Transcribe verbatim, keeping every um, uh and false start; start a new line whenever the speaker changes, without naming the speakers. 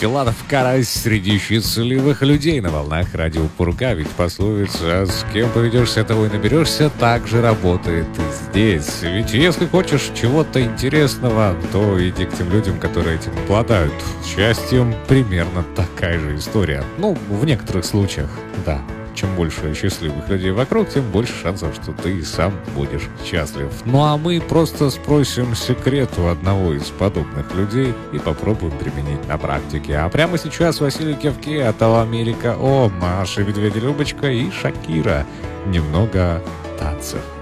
Филатов Карась среди счастливых людей на волнах радио Пурга. Ведь пословица «с кем поведешься, того и наберешься» также работает и здесь. Ведь если хочешь чего-то интересного, то иди к тем людям, которые этим обладают. С счастьем примерно такая же история. Ну, в некоторых случаях, да. Чем больше счастливых людей вокруг, тем больше шансов, что ты и сам будешь счастлив. Ну а мы просто спросим секрет у одного из подобных людей и попробуем применить на практике. А прямо сейчас Василий Кевке, Атала Америка, О, Маша Медведь Любочка и Шакира. Немного танцев.